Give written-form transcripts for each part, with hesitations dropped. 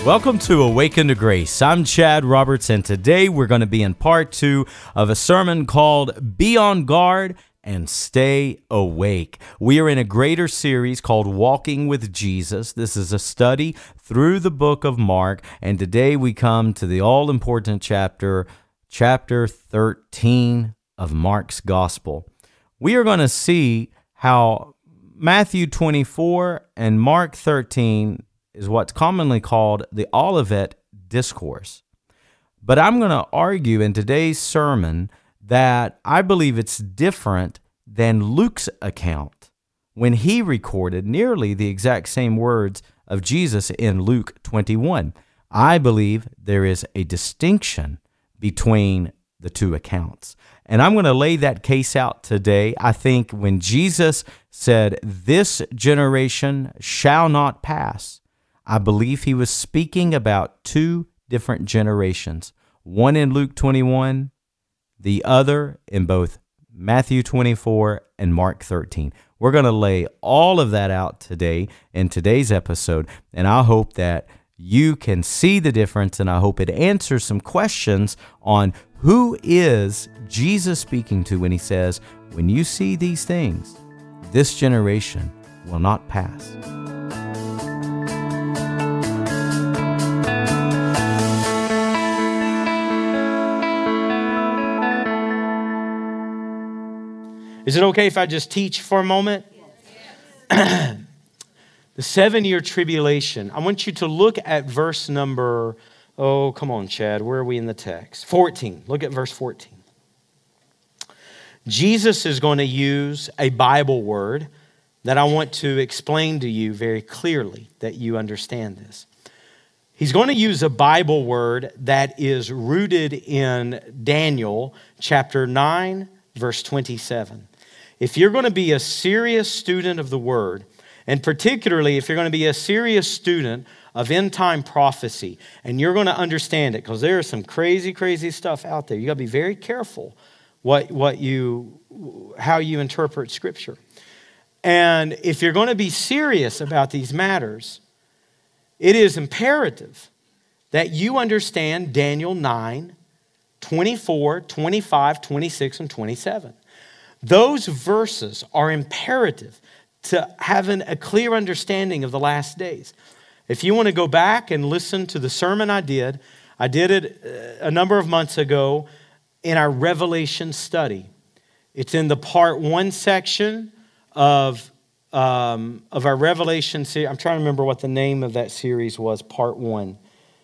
Welcome to Awaken to Grace. I'm Chad Roberts, and today we're going to be in part 2 of a sermon called Be on Guard and Stay Awake. We are in a greater series called Walking with Jesus. This is a study through the book of Mark, and today we come to the all-important chapter 13 of Mark's Gospel. We are going to see how Matthew 24 and Mark 13 is what's commonly called the Olivet Discourse. But I'm going to argue in today's sermon that I believe it's different than Luke's account when he recorded nearly the exact same words of Jesus in Luke 21. I believe there is a distinction between the two accounts. And I'm going to lay that case out today. I think when Jesus said, "This generation shall not pass," I believe he was speaking about two different generations, one in Luke 21, the other in both Matthew 24 and Mark 13. We're going to lay all of that out today in today's episode, and I hope that you can see the difference, and I hope it answers some questions on who is Jesus speaking to when he says, "When you see these things, this generation will not pass." Is it okay if I just teach for a moment? Yes. The 7-year tribulation. I want you to look at verse number, come on, Chad. Where are we in the text? 14. Look at verse 14. Jesus is going to use a Bible word that I want to explain to you very clearly that you understand this. He's going to use a Bible word that is rooted in Daniel chapter 9, verse 27. If you're going to be a serious student of the Word, and particularly if you're going to be a serious student of end-time prophecy, and you're going to understand it, because there is some crazy, crazy stuff out there. You got to be very careful how you interpret Scripture. And if you're going to be serious about these matters, it is imperative that you understand Daniel 9, 24, 25, 26, and 27. Those verses are imperative to having a clear understanding of the last days. If you want to go back and listen to the sermon I did it a number of months ago in our Revelation study. It's in the part 1 section of our Revelation series. I'm trying to remember what the name of that series was, part 1.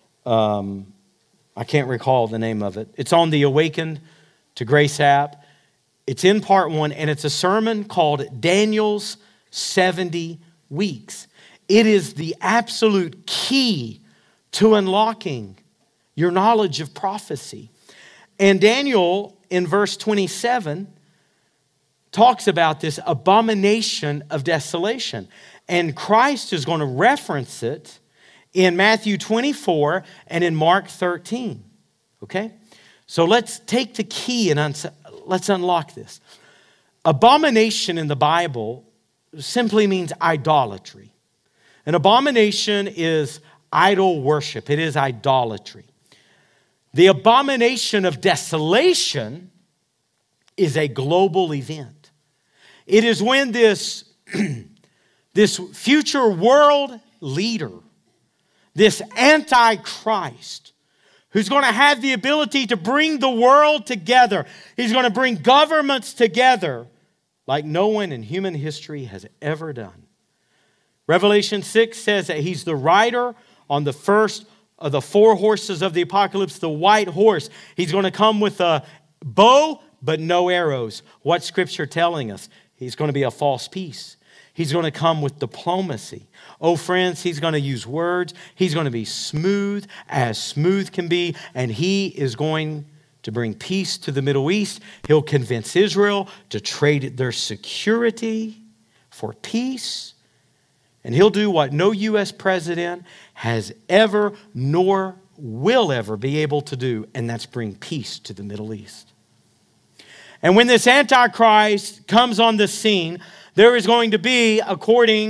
I can't recall the name of it. It's on the Awaken to Grace app. It's in part 1, and it's a sermon called Daniel's 70 Weeks. It is the absolute key to unlocking your knowledge of prophecy. And Daniel, in verse 27, talks about this abomination of desolation. And Christ is going to reference it in Matthew 24 and in Mark 13. Okay? So let's take the key and let's unlock this. Abomination in the Bible simply means idolatry. An abomination is idol worship. It is idolatry. The abomination of desolation is a global event. It is when this future world leader, this Antichrist, who's going to have the ability to bring the world together. He's going to bring governments together like no one in human history has ever done. Revelation 6 says that he's the rider on the first of the 4 horses of the apocalypse, the white horse. He's going to come with a bow, but no arrows. What's Scripture telling us? He's going to be a false peace. He's going to come with diplomacy. Oh, friends, he's going to use words. He's going to be smooth as smooth can be, and he is going to bring peace to the Middle East. He'll convince Israel to trade their security for peace, and he'll do what no U.S. president has ever nor will ever be able to do, and that's bring peace to the Middle East. And when this Antichrist comes on the scene, there is going to be, according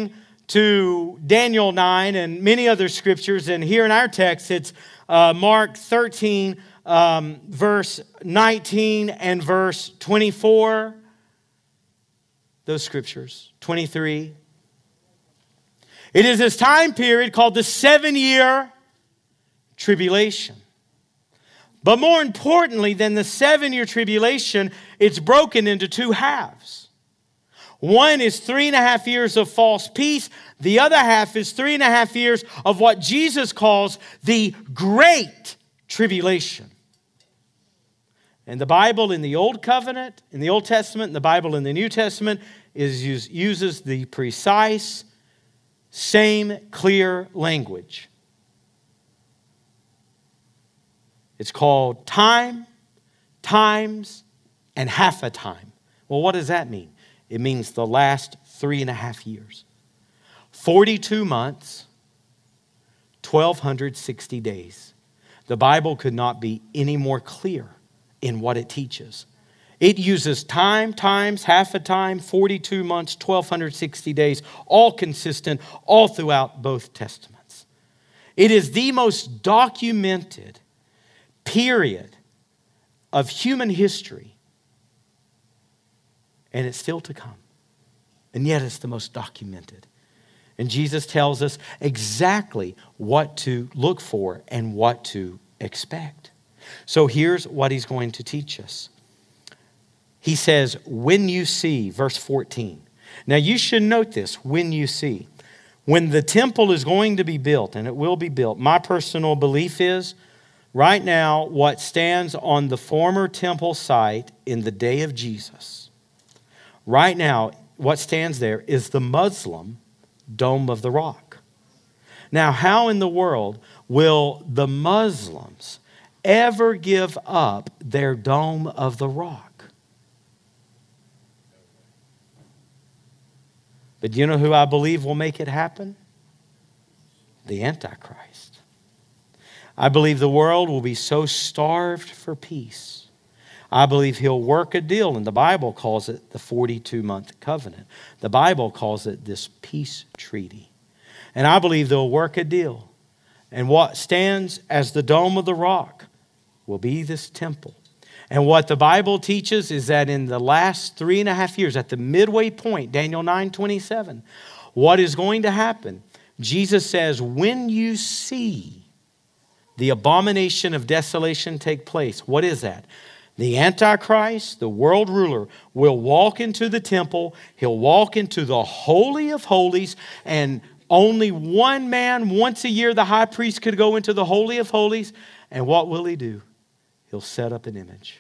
to Daniel 9 and many other scriptures. And here in our text, it's Mark 13, verse 19 and verse 24. Those scriptures, 23. It is this time period called the 7-year tribulation. But more importantly than the 7-year tribulation, it's broken into 2 halves. One is 3.5 years of false peace. The other half is 3.5 years of what Jesus calls the Great Tribulation. And the Bible in the Old Covenant, in the Old Testament, and the Bible in the New Testament uses the precise, same clear language. It's called time, times, and half a time. Well, what does that mean? It means the last 3.5 years. 42 months, 1,260 days. The Bible could not be any more clear in what it teaches. It uses time, times, half a time, 42 months, 1,260 days, all consistent, all throughout both Testaments. It is the most documented period of human history, and it's still to come. And yet it's the most documented. And Jesus tells us exactly what to look for and what to expect. So here's what he's going to teach us. He says, when you see, verse 14. Now you should note this, when you see. When the temple is going to be built, and it will be built, my personal belief is, right now, what stands on the former temple site in the day of Jesus, right now, what stands there is the Muslim Dome of the Rock. Now, how in the world will the Muslims ever give up their Dome of the Rock? But you know who I believe will make it happen? The Antichrist. I believe the world will be so starved for peace. I believe he'll work a deal, and the Bible calls it the 42-month covenant. The Bible calls it this peace treaty. And I believe they'll work a deal. And what stands as the Dome of the Rock will be this temple. And what the Bible teaches is that in the last 3.5 years, at the midway point, Daniel 9:27, what is going to happen? Jesus says, when you see the abomination of desolation take place, what is that? The Antichrist, the world ruler, will walk into the temple. He'll walk into the Holy of Holies, and only one man, once a year, the high priest could go into the Holy of Holies. And what will he do? He'll set up an image.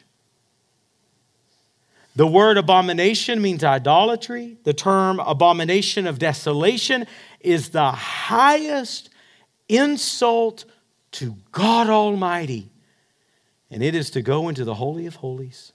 The word abomination means idolatry. The term abomination of desolation is the highest insult to God Almighty. And it is to go into the Holy of Holies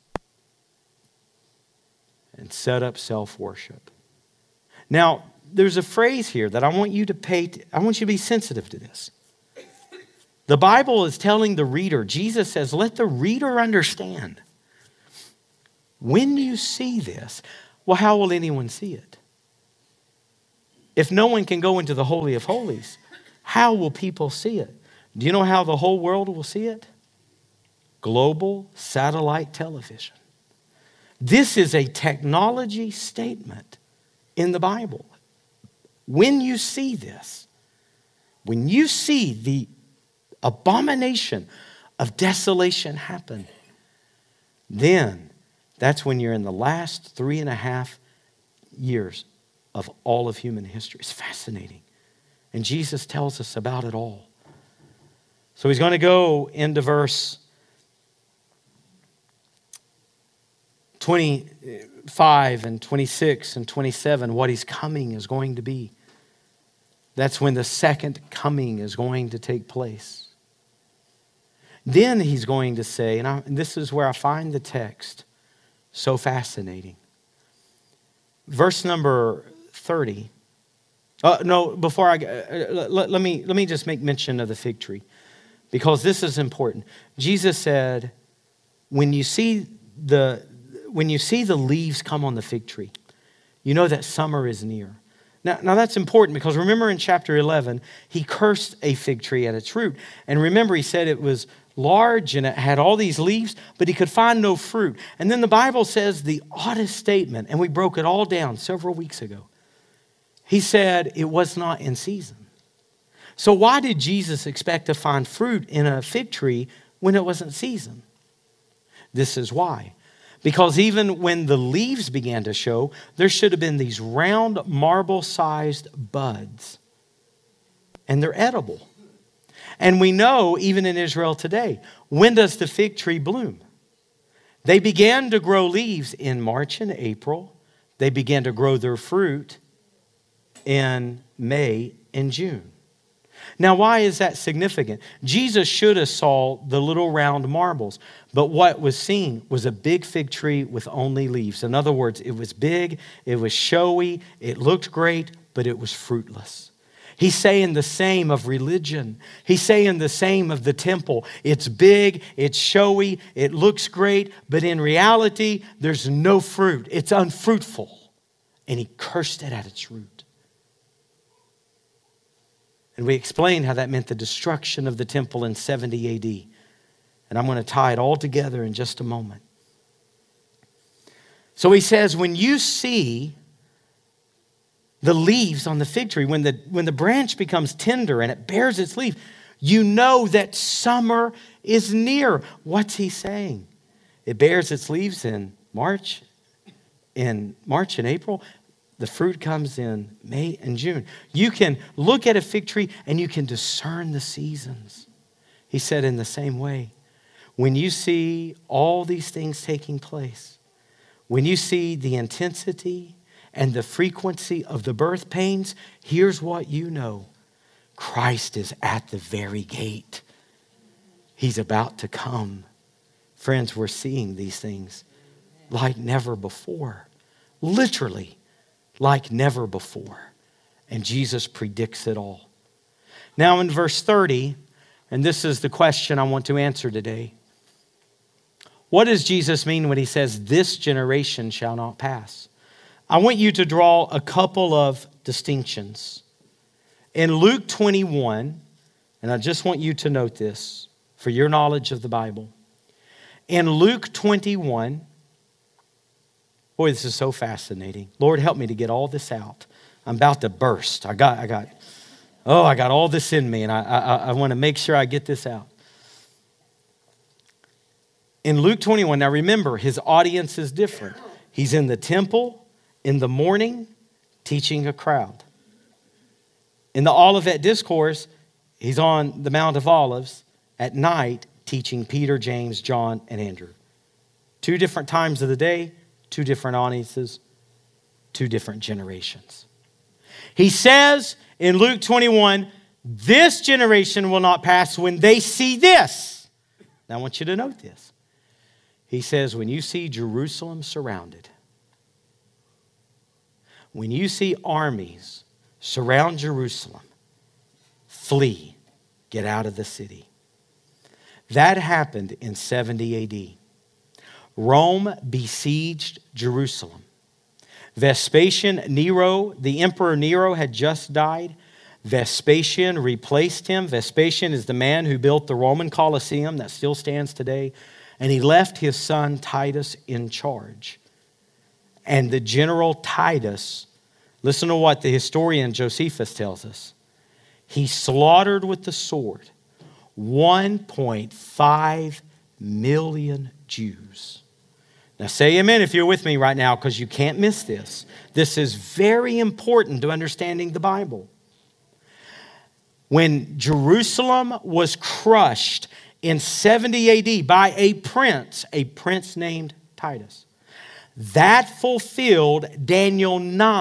and set up self-worship. Now, there's a phrase here that I want you to be sensitive to this. The Bible is telling the reader, Jesus says, let the reader understand. When you see this, well, how will anyone see it? If no one can go into the Holy of Holies, how will people see it? Do you know how the whole world will see it? Global satellite television. This is a technology statement in the Bible. When you see this, when you see the abomination of desolation happen, then that's when you're in the last 3.5 years of all of human history. It's fascinating. And Jesus tells us about it all. So he's going to go into verse 25 and 26 and 27, what his coming is going to be. That's when the second coming is going to take place. Then he's going to say, and this is where I find the text so fascinating. Verse number 30. Before let me just make mention of the fig tree, because this is important. Jesus said, when you see the leaves come on the fig tree, you know that summer is near. Now that's important because remember in chapter 11, he cursed a fig tree at its root. And remember he said it was large and it had all these leaves, but he could find no fruit. And then the Bible says the oddest statement, and we broke it all down several weeks ago. He said it was not in season. So why did Jesus expect to find fruit in a fig tree when it wasn't season? This is why. Because even when the leaves began to show, there should have been these round marble-sized buds. And they're edible. And we know, even in Israel today, when does the fig tree bloom? They began to grow leaves in March and April. They began to grow their fruit in May and June. Now, why is that significant? Jesus should have saw the little round marbles, but what was seen was a big fig tree with only leaves. In other words, it was big, it was showy, it looked great, but it was fruitless. He's saying the same of religion. He's saying the same of the temple. It's big, it's showy, it looks great, but in reality, there's no fruit. It's unfruitful. And he cursed it at its root. And we explained how that meant the destruction of the temple in 70 AD. And I'm going to tie it all together in just a moment. So he says, when you see the leaves on the fig tree, when the branch becomes tender and it bears its leaf, you know that summer is near. What's he saying? It bears its leaves in March and April. The fruit comes in May and June. You can look at a fig tree and you can discern the seasons. He said in the same way, when you see all these things taking place, when you see the intensity and the frequency of the birth pains, here's what you know. Christ is at the very gate. He's about to come. Friends, we're seeing these things like never before. Literally. Like never before. And Jesus predicts it all. Now in verse 30, and this is the question I want to answer today. What does Jesus mean when he says, this generation shall not pass? I want you to draw a couple of distinctions. In Luke 21, and I just want you to note this for your knowledge of the Bible. In Luke 21, boy, this is so fascinating. Lord, help me to get all this out. I'm about to burst. I got all this in me, and I want to make sure I get this out. In Luke 21, now remember, his audience is different. He's in the temple in the morning teaching a crowd. In the Olivet Discourse, he's on the Mount of Olives at night teaching Peter, James, John, and Andrew. 2 different times of the day, 2 different audiences, 2 different generations. He says in Luke 21, this generation will not pass when they see this. Now I want you to note this. He says, when you see Jerusalem surrounded, when you see armies surround Jerusalem, flee, get out of the city. That happened in 70 AD. Rome besieged Jerusalem. Vespasian Nero, the Emperor Nero, had just died. Vespasian replaced him. Vespasian is the man who built the Roman Colosseum that still stands today. And he left his son Titus in charge. And the general Titus, listen to what the historian Josephus tells us. He slaughtered with the sword 1.5 million Jews. Now say amen if you're with me right now, because you can't miss this. This is very important to understanding the Bible. When Jerusalem was crushed in 70 AD by a prince named Titus, that fulfilled Daniel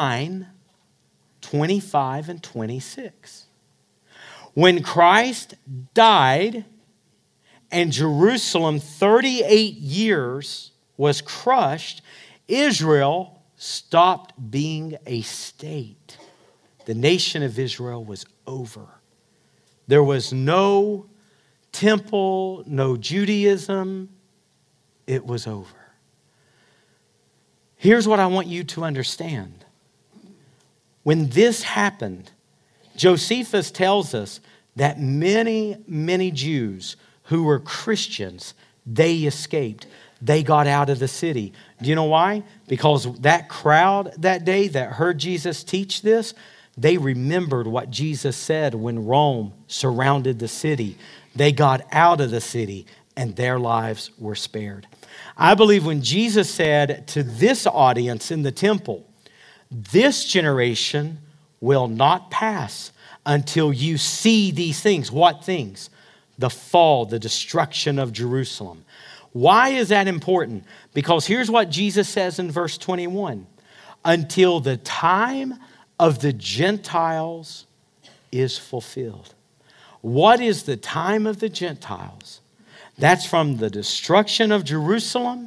9:25 and 26. When Christ died and Jerusalem 38 years was crushed, Israel stopped being a state. The nation of Israel was over. There was no temple, no Judaism. It was over. Here's what I want you to understand. When this happened, Josephus tells us that many, many Jews who were Christians, they escaped. They got out of the city. Do you know why? Because that crowd that day that heard Jesus teach this, they remembered what Jesus said when Rome surrounded the city. They got out of the city and their lives were spared. I believe when Jesus said to this audience in the temple, this generation will not pass until you see these things. What things? The fall, the destruction of Jerusalem. Why is that important? Because here's what Jesus says in verse 21. Until the time of the Gentiles is fulfilled. What is the time of the Gentiles? That's from the destruction of Jerusalem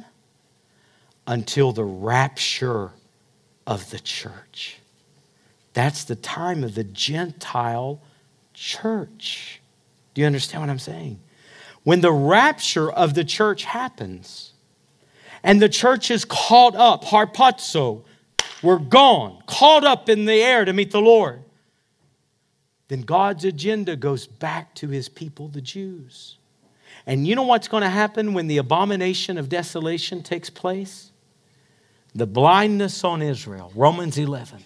until the rapture of the church. That's the time of the Gentile church. Do you understand what I'm saying? When the rapture of the church happens and the church is caught up, harpazo, we're gone, caught up in the air to meet the Lord, then God's agenda goes back to his people, the Jews. And you know what's going to happen when the abomination of desolation takes place? The blindness on Israel, Romans 11.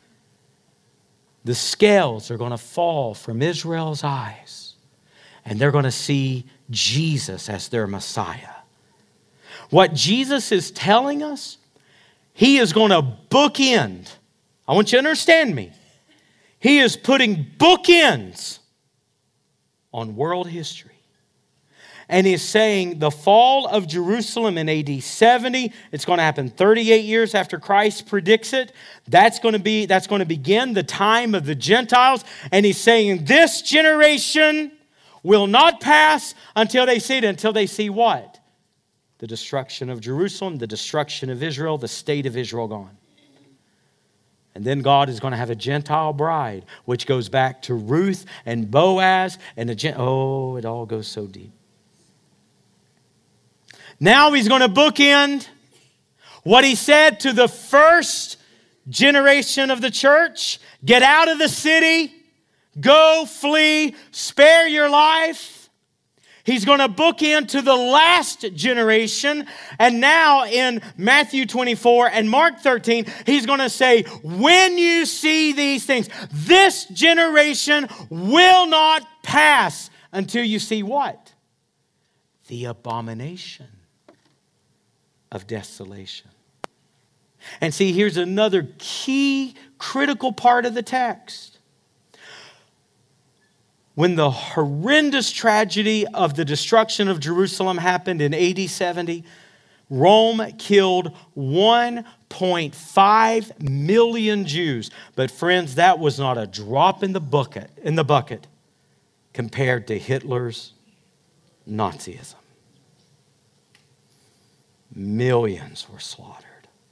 The scales are going to fall from Israel's eyes, and they're going to see Jesus as their Messiah. What Jesus is telling us, he is going to bookend. I want you to understand me. He is putting bookends on world history. And he's saying the fall of Jerusalem in AD 70, it's going to happen 38 years after Christ predicts it. That's going to begin the time of the Gentiles. And he's saying this generation will not pass until they see it. Until they see what? The destruction of Jerusalem, the destruction of Israel, the state of Israel gone. And then God is going to have a Gentile bride, which goes back to Ruth and Boaz and it all goes so deep. Now he's going to bookend what he said to the first generation of the church. Get out of the city. Go, flee, spare your life. He's going to bookend to the last generation. And now in Matthew 24 and Mark 13, he's going to say, when you see these things, this generation will not pass until you see what? The abomination of desolation. And see, here's another key, critical part of the text. When the horrendous tragedy of the destruction of Jerusalem happened in AD 70, Rome killed 1.5 million Jews. But friends, that was not a drop in the bucket compared to Hitler's Nazism. Millions were slaughtered.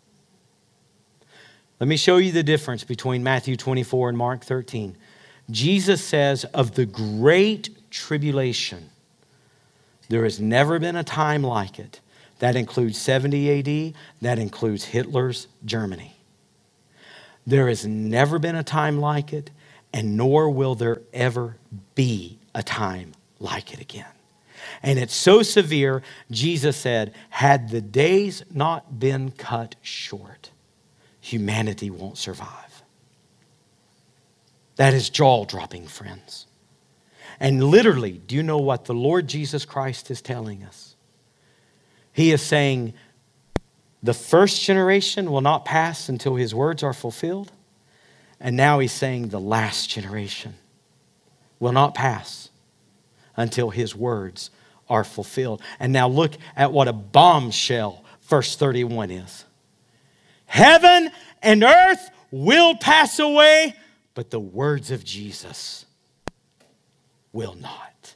Let me show you the difference between Matthew 24 and Mark 13. Jesus says of the great tribulation, there has never been a time like it. That includes 70 AD. That includes Hitler's Germany. There has never been a time like it, and nor will there ever be a time like it again. And it's so severe, Jesus said, had the days not been cut short, humanity won't survive. That is jaw-dropping, friends. And literally, do you know what the Lord Jesus Christ is telling us? He is saying, the first generation will not pass until his words are fulfilled. And now he's saying the last generation will not pass until his words are fulfilled. And now look at what a bombshell verse 31 is. Heaven and earth will pass away, but the words of Jesus will not.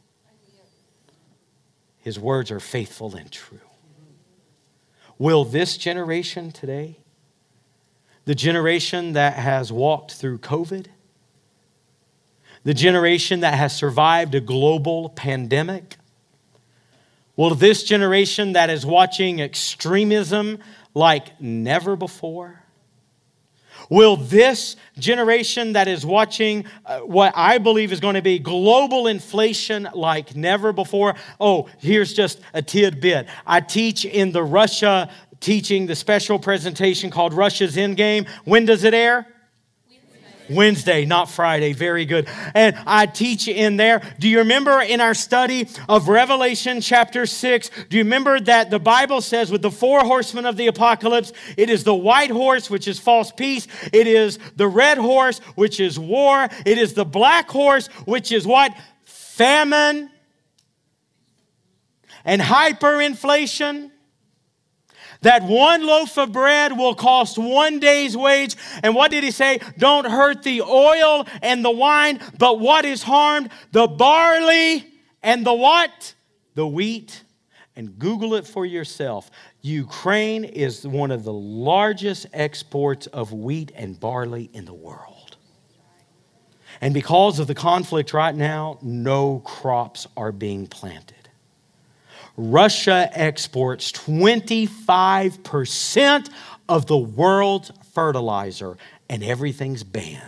His words are faithful and true. Will this generation today, the generation that has walked through COVID, the generation that has survived a global pandemic, will this generation that is watching extremism like never before, Will this generation that is watching what I believe is going to be global inflation like never before? Oh, here's just a tidbit. I teach in the Russia teaching, the special presentation called Russia's Endgame. When does it air? Wednesday, not Friday. Very good. And I teach in there. Do you remember in our study of Revelation chapter 6, do you remember that the Bible says with the 4 horsemen of the apocalypse, it is the white horse, which is false peace. It is the red horse, which is war. It is the black horse, which is what? Famine and hyperinflation. That one loaf of bread will cost 1 day's wage. And what did he say? Don't hurt the oil and the wine, but what is harmed? The barley and the what? The wheat. And Google it for yourself. Ukraine is one of the largest exports of wheat and barley in the world. And because of the conflict right now, no crops are being planted. Russia exports 25% of the world's fertilizer, and everything's banned.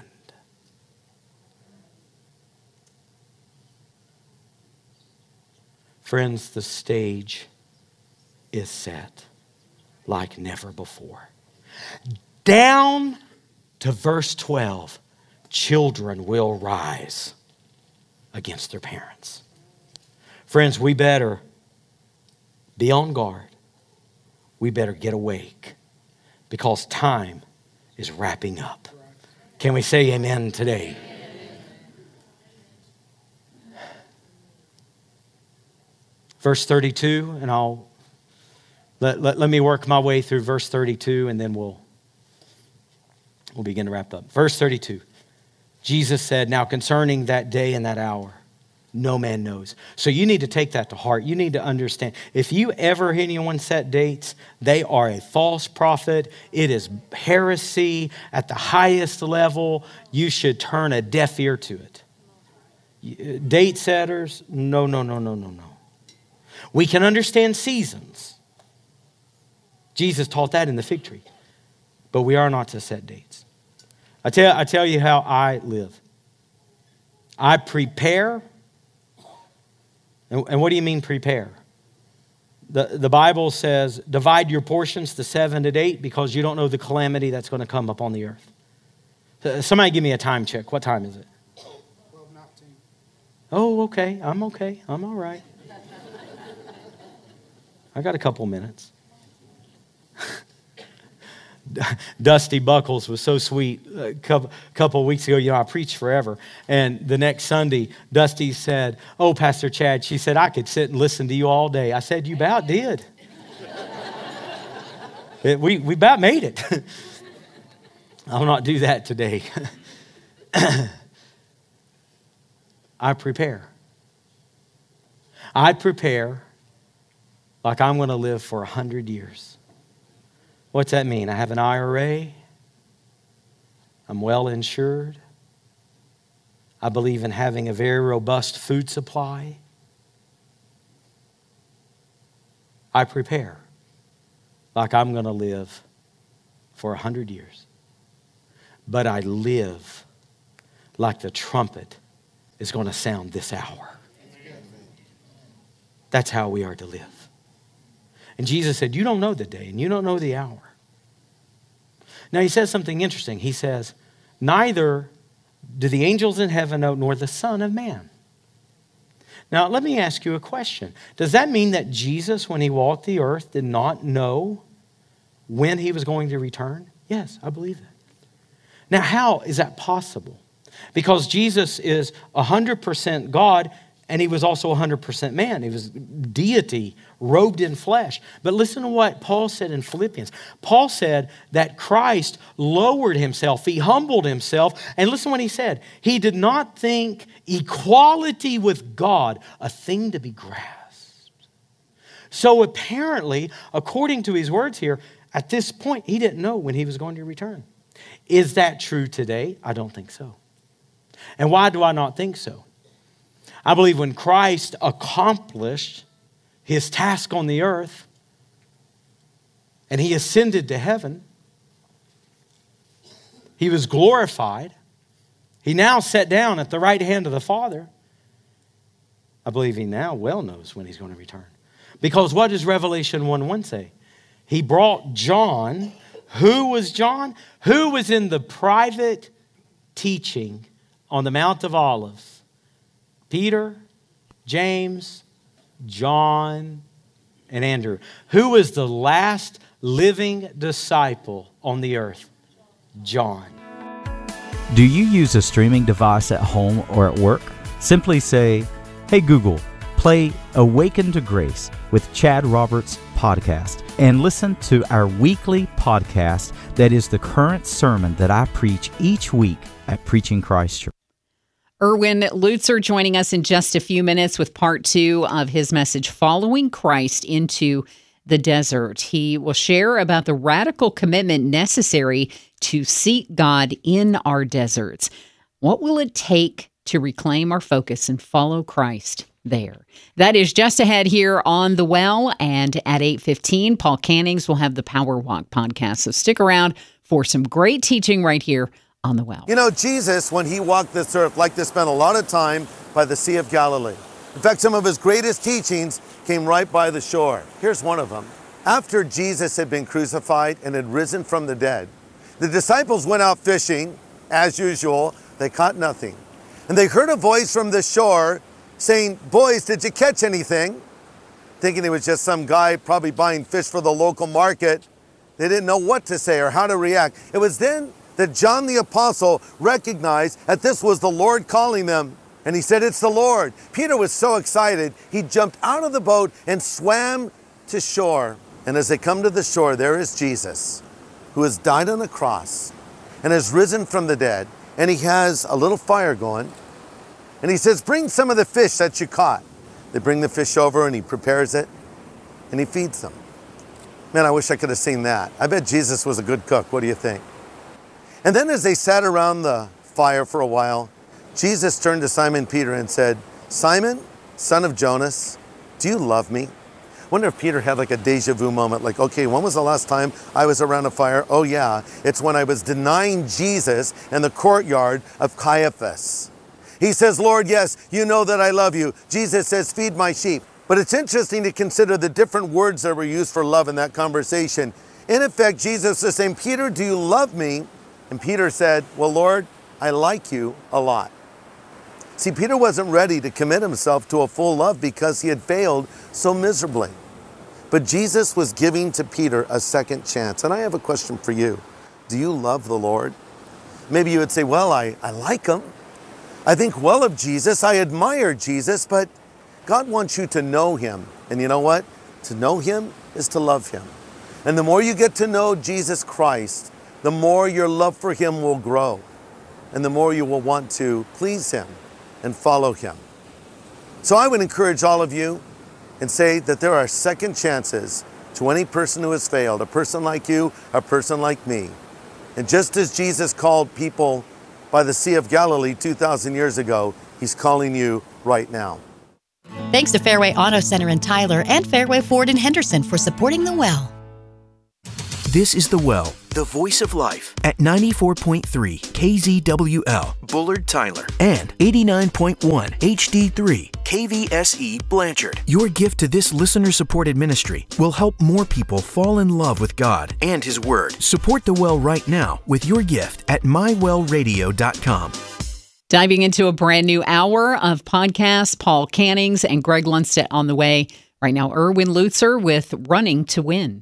Friends, the stage is set like never before. Down to verse 12, children will rise against their parents. Friends, we better be on guard. We better get awake because time is wrapping up. Can we say amen today? Verse 32, and I'll let me work my way through verse 32 and then we'll begin to wrap up. Verse 32, Jesus said, now concerning that day and that hour, no man knows. So you need to take that to heart. You need to understand. If you ever hear anyone set dates, they are a false prophet. It is heresy at the highest level. You should turn a deaf ear to it. Date setters, no. We can understand seasons. Jesus taught that in the fig tree. But we are not to set dates. I tell you how I live. I prepare. And what do you mean prepare? The Bible says divide your portions to 7 to 8 because you don't know the calamity that's going to come upon the earth. Somebody give me a time check. What time is it? 12:19. Oh, okay. I'm okay. I'm all right. I got a couple minutes. Dusty Buckles was so sweet a couple of weeks ago. You know, I preached forever. And the next Sunday, Dusty said, oh, Pastor Chad, she said, I could sit and listen to you all day. I said, you about did. We about made it. I'll not do that today. I prepare. I prepare like I'm going to live for 100 years. What's that mean? I have an IRA. I'm well insured. I believe in having a very robust food supply. I prepare like I'm going to live for 100 years. But I live like the trumpet is going to sound this hour. That's how we are to live. And Jesus said, you don't know the day and you don't know the hour. Now he says something interesting. He says, neither do the angels in heaven know, nor the Son of Man. Now let me ask you a question. Does that mean that Jesus, when he walked the earth, did not know when he was going to return? Yes, I believe that. Now how is that possible? Because Jesus is 100% God and he was also 100% man. He was deity robed in flesh. But listen to what Paul said in Philippians. Paul said that Christ lowered himself. He humbled himself. And listen to what he said. He did not think equality with God a thing to be grasped. So apparently, according to his words here, at this point, he didn't know when he was going to return. Is that true today? I don't think so. And why do I not think so? I believe when Christ accomplished his task on the earth and he ascended to heaven, He was glorified. He now sat down at the right hand of the Father. I believe he now well knows when he's going to return. Because what does Revelation 1:1 say? He brought John. Who was John? Who was in the private teaching on the Mount of Olives? Peter, James, John, and Andrew. Who was the last living disciple on the earth? John. Do you use a streaming device at home or at work? Simply say, "Hey Google, play Awaken to Grace with Chad Roberts podcast," and listen to our weekly podcast that is the current sermon that I preach each week at Preaching Christ Church. Erwin Lutzer joining us in just a few minutes with part 2 of his message, Following Christ into the Desert. He will share about the radical commitment necessary to seek God in our deserts. What will it take to reclaim our focus and follow Christ there? That is just ahead here on The Well, and at 8:15, Paul Cannings will have the Power Walk podcast. So stick around for some great teaching right here on The Well. You know, Jesus, when he walked this earth, liked to spend a lot of time by the Sea of Galilee. In fact, some of his greatest teachings came right by the shore. Here's one of them. After Jesus had been crucified and had risen from the dead, the disciples went out fishing, as usual. They caught nothing. And they heard a voice from the shore saying, "Boys, did you catch anything?" Thinking it was just some guy probably buying fish for the local market. They didn't know what to say or how to react. It was then that John the Apostle recognized that this was the Lord calling them. And he said, "It's the Lord." Peter was so excited, he jumped out of the boat and swam to shore. And as they come to the shore, there is Jesus, who has died on the cross and has risen from the dead. And he has a little fire going. And he says, "Bring some of the fish that you caught." They bring the fish over and he prepares it and he feeds them. Man, I wish I could have seen that. I bet Jesus was a good cook. What do you think? And then as they sat around the fire for a while, Jesus turned to Simon Peter and said, "Simon, son of Jonas, do you love me?" I wonder if Peter had like a deja vu moment, like, okay, when was the last time I was around a fire? Oh yeah, it's when I was denying Jesus in the courtyard of Caiaphas. He says, "Lord, yes, you know that I love you." Jesus says, "Feed my sheep." But it's interesting to consider the different words that were used for love in that conversation. In effect, Jesus is saying, "Peter, do you love me?" And Peter said, "Well, Lord, I like you a lot." See, Peter wasn't ready to commit himself to a full love because he had failed so miserably. But Jesus was giving to Peter a second chance. And I have a question for you. Do you love the Lord? Maybe you would say, "Well, I like him. I think well of Jesus. I admire Jesus." But God wants you to know him. And you know what? To know him is to love him. And the more you get to know Jesus Christ, the more your love for him will grow. And the more you will want to please him and follow him. So I would encourage all of you and say that there are second chances to any person who has failed, a person like you, a person like me. And just as Jesus called people by the Sea of Galilee 2,000 years ago, he's calling you right now. Thanks to Fairway Auto Center in Tyler and Fairway Ford in Henderson for supporting The Well. This is The Well, the voice of life, at 94.3 KZWL, Bullard, Tyler, and 89.1 HD3 KVSE, Blanchard. Your gift to this listener-supported ministry will help more people fall in love with God and His Word. Support The Well right now with your gift at mywellradio.com. Diving into a brand new hour of podcasts, Paul Cannings and Greg Lundstedt on the way. Right now, Erwin Lutzer with Running to Win.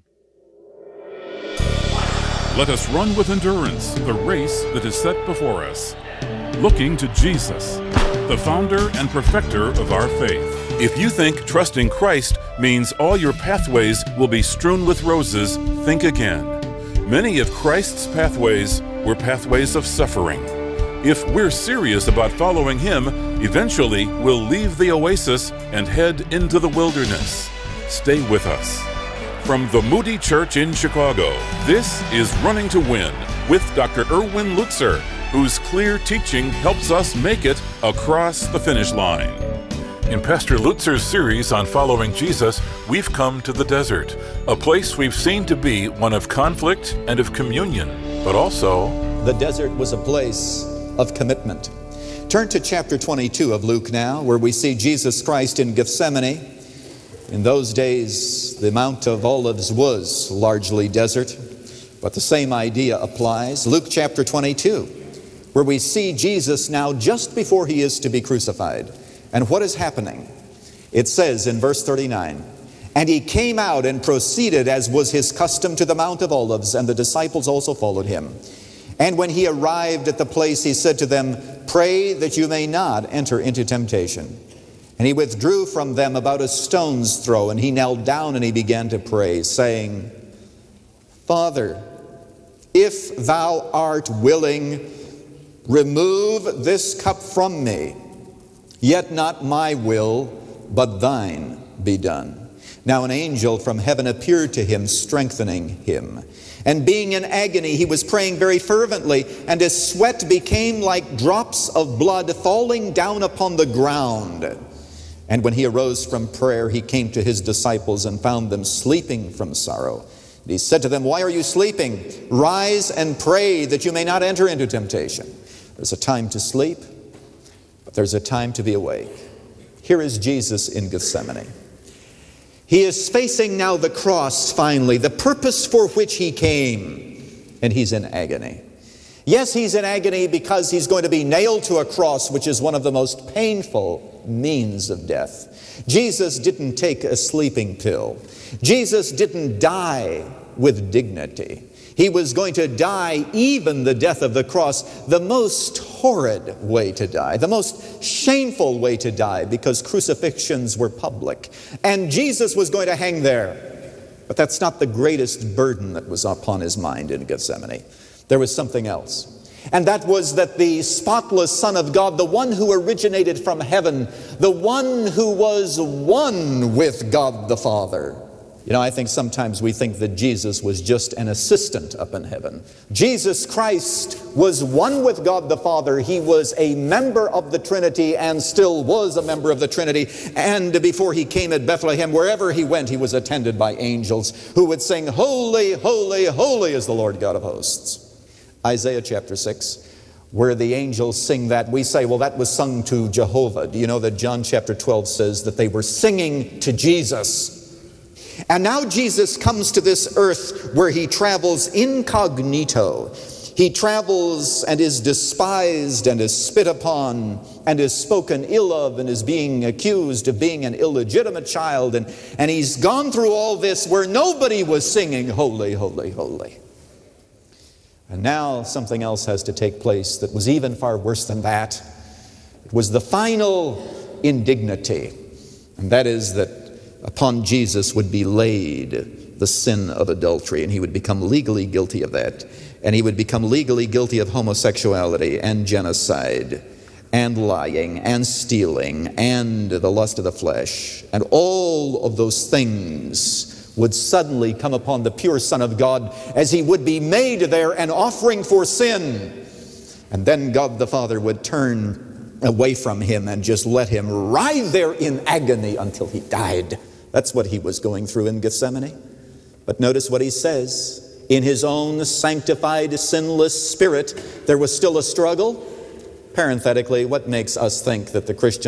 Let us run with endurance the race that is set before us, looking to Jesus, the founder and perfecter of our faith. If you think trusting Christ means all your pathways will be strewn with roses, think again. Many of Christ's pathways were pathways of suffering. If we're serious about following him, eventually we'll leave the oasis and head into the wilderness. Stay with us. From the Moody Church in Chicago, this is Running to Win with Dr. Erwin Lutzer, whose clear teaching helps us make it across the finish line. In Pastor Lutzer's series on following Jesus, we've come to the desert, a place we've seen to be one of conflict and of communion, but also The desert was a place of commitment. Turn to chapter 22 of Luke now, where we see Jesus Christ in Gethsemane. In those days, the Mount of Olives was largely desert, but the same idea applies. Luke chapter 22, where we see Jesus now just before he is to be crucified. And what is happening? It says in verse 39, "And he came out and proceeded as was his custom to the Mount of Olives, and the disciples also followed him. And when he arrived at the place, he said to them, 'Pray that you may not enter into temptation.' And he withdrew from them about a stone's throw, and he knelt down and he began to pray, saying, 'Father, if thou art willing, remove this cup from me. Yet not my will, but thine be done.' Now an angel from heaven appeared to him, strengthening him. And being in agony, he was praying very fervently, and his sweat became like drops of blood falling down upon the ground. And when he arose from prayer, he came to his disciples and found them sleeping from sorrow. And he said to them, 'Why are you sleeping? Rise and pray that you may not enter into temptation.'" There's a time to sleep, but there's a time to be awake. Here is Jesus in Gethsemane. He is facing now the cross finally, the purpose for which he came, and he's in agony. Yes, he's in agony because he's going to be nailed to a cross, which is one of the most painful means of death. Jesus didn't take a sleeping pill. Jesus didn't die with dignity. He was going to die, even the death of the cross, the most horrid way to die, the most shameful way to die, because crucifixions were public. And Jesus was going to hang there. But that's not the greatest burden that was upon his mind in Gethsemane. There was something else. And that was that the spotless Son of God, the one who originated from heaven, the one who was one with God the Father. You know, I think sometimes we think that Jesus was just an assistant up in heaven. Jesus Christ was one with God the Father. He was a member of the Trinity and still was a member of the Trinity. And before he came at Bethlehem, wherever he went, he was attended by angels who would sing, "Holy, holy, holy is the Lord God of hosts." Isaiah chapter 6, where the angels sing that, we say, well, that was sung to Jehovah. Do you know that John chapter 12 says that they were singing to Jesus? And now Jesus comes to this earth where he travels incognito. He travels and is despised and is spit upon and is spoken ill of and is being accused of being an illegitimate child. And he's gone through all this where nobody was singing, "Holy, holy, holy." And now something else has to take place that was even far worse than that. It was the final indignity, and that is that upon Jesus would be laid the sin of adultery, and he would become legally guilty of that. And he would become legally guilty of homosexuality and genocide and lying and stealing and the lust of the flesh. And all of those things would suddenly come upon the pure Son of God as he would be made there an offering for sin. And then God the Father would turn away from him and just let him writhe there in agony until he died. That's what he was going through in Gethsemane. But notice what he says. In his own sanctified, sinless spirit, there was still a struggle. Parenthetically, what makes us think that the Christian